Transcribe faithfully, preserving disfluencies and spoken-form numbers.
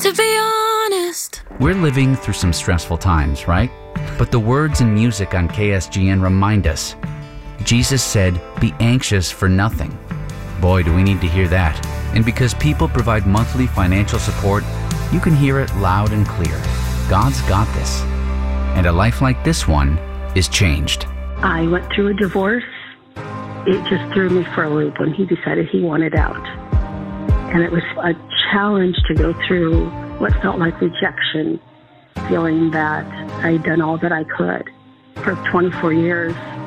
To be honest, we're living through some stressful times, right? But the words and music on K S G N remind us. Jesus said, "Be anxious for nothing." Boy, do we need to hear that. And because people provide monthly financial support, you can hear it loud and clear. God's got this. And a life like this one is changed. I went through a divorce. It just threw me for a loop when he decided he wanted out. And it was a challenge to go through what felt like rejection, feeling that I'd done all that I could. For twenty-four years,